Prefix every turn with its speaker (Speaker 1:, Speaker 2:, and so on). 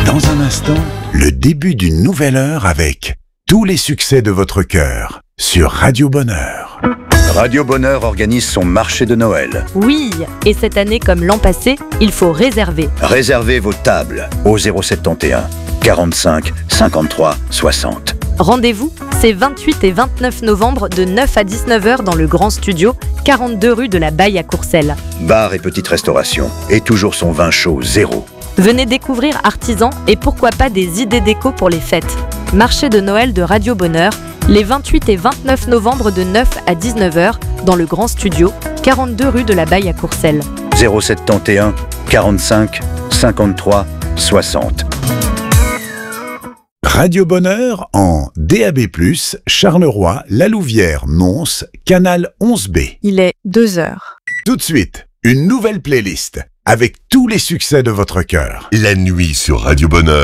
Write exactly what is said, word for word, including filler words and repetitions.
Speaker 1: Dans un instant, le début d'une nouvelle heure avec tous les succès de votre cœur sur Radio Bonheur.
Speaker 2: Radio Bonheur organise son marché de Noël.
Speaker 3: Oui, et cette année comme l'an passé, il faut réserver.
Speaker 2: Réservez vos tables au zéro sept et un quarante-cinq cinquante-trois soixante.
Speaker 3: Rendez-vous, c'est vingt-huit et vingt-neuf novembre de neuf à dix-neuf heures dans le Grand Studio, quarante-deux rue de la Baille à Courcelles.
Speaker 2: Bar et petite restauration, et toujours son vin chaud zéro.
Speaker 3: Venez découvrir artisans et pourquoi pas des idées déco pour les fêtes. Marché de Noël de Radio Bonheur, les vingt-huit et vingt-neuf novembre de neuf à dix-neuf heures dans le Grand Studio, quarante-deux rue de la Baille à Courcelles.
Speaker 2: zéro sept et un quarante-cinq cinquante-trois soixante.
Speaker 1: Radio Bonheur en D A B plus, Charleroi, La Louvière, Mons, Canal onze B.
Speaker 4: Il est deux heures.
Speaker 1: Tout de suite, une nouvelle playlist avec tous les succès de votre cœur.
Speaker 5: La nuit sur Radio Bonheur.